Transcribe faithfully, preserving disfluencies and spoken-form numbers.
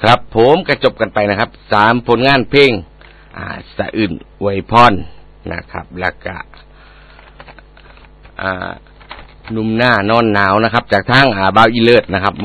ครับผมกระจบกันไปนะครับสามผลงานเพลงอ่าสะอื่นอวยพรนะครับแล้วก็อ่านุ่มหน้านอนหนาวนะครับจากทางอ่าบ่าวอีเลิศนะครับ